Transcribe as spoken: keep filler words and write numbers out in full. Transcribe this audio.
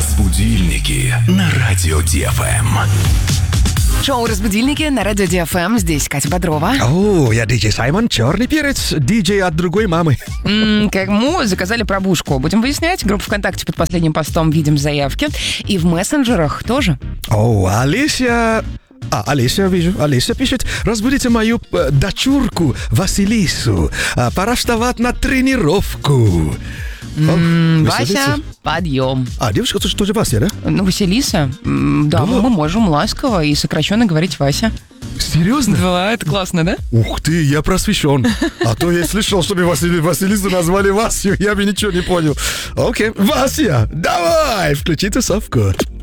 Разбудильники на радио Ди Эф Эм. Шоу «Разбудильники» на радио Ди Эф Эм. Здесь Катя Бодрова. О, я диджей Саймон, черный перец, диджей от другой мамы. М-м, кому заказали пробушку? Будем выяснять. Группа ВКонтакте под последним постом видим заявки. И в мессенджерах тоже. О, Алисия... А, Алисия, вижу, Алисия пишет: разбудите мою э, дочурку Василису. А, пора вставать на тренировку. М, О, Вася, Василиса? подъем. А, девушка тоже, тоже Вася, да? Ну, Василиса, м, да, Да. мы можем ласково и сокращенно говорить Вася. Серьезно? Да, это классно, да? Ух ты, я просвещен. А то я слышал, чтобы Васили, Василису назвали Васю, я бы ничего не понял. Окей, Вася, давай, включи тусовку.